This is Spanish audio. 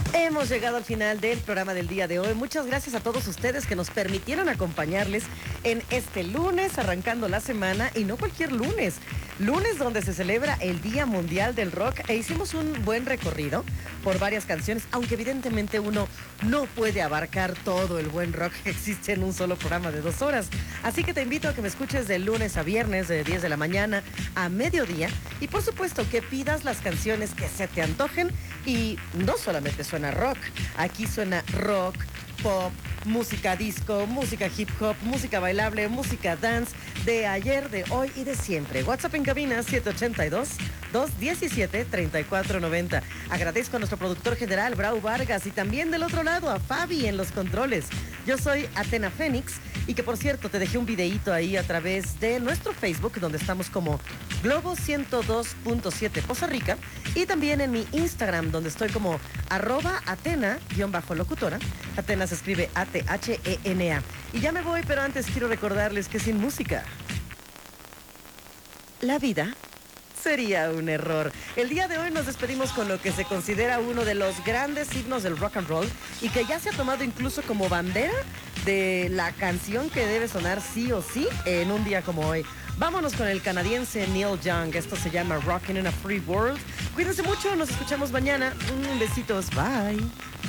Hemos llegado al final del programa del día de hoy. Muchas gracias a todos ustedes que nos permitieron acompañarles en este lunes, arrancando la semana, y no cualquier lunes. Lunes donde se celebra el Día Mundial del Rock e hicimos un buen recorrido por varias canciones, aunque evidentemente uno no puede abarcar todo el buen rock que existe en un solo programa de 2 horas. Así que te invito a que me escuches de lunes a viernes, de 10 de la mañana a mediodía, y por supuesto que pidas las canciones que se te antojen. Y no solamente suena rock, aquí suena rock, pop, música disco, música hip hop, música bailable, música dance, de ayer, de hoy y de siempre. WhatsApp en cabina 782-217-3490. Agradezco a nuestro productor general, Brau Vargas, y también del otro lado a Fabi en los controles. Yo soy Atena Fénix, y que por cierto te dejé un videíto ahí a través de nuestro Facebook, donde estamos como Globo 102.7 Poza Rica, y también en mi Instagram, donde estoy como @Atena_locutora. Atena se escribe ATHENA. Y ya me voy, pero antes quiero recordarles que sin música, la vida sería un error. El día de hoy nos despedimos con lo que se considera uno de los grandes himnos del rock and roll, y que ya se ha tomado incluso como bandera de la canción que debe sonar sí o sí en un día como hoy. Vámonos con el canadiense Neil Young. Esto se llama Rockin' in a Free World. Cuídense mucho, nos escuchamos mañana. Besitos, bye.